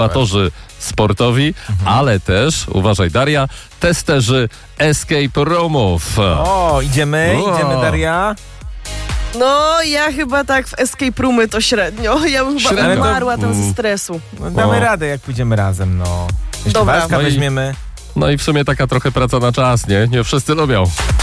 Amatorzy sportowi, ale też, uważaj Daria, testerzy escape roomów. O, idziemy, Daria. No, ja chyba tak w escape roomy to średnio. Ja bym chyba Średnio. umarła tam ze stresu. No, damy radę, jak pójdziemy razem, no. Jeszcze Dobra. Waska weźmiemy. No i w sumie taka trochę praca na czas, nie? Nie wszyscy lubią.